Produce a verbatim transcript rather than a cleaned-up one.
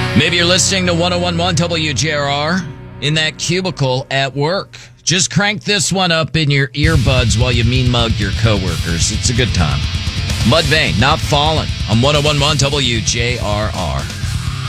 Maybe you're listening to one oh one point one W J R R in that cubicle at work. Just crank this one up in your earbuds while you mean mug your coworkers. It's a good time. Mudvayne, Not Fallen on one oh one point one W J R R.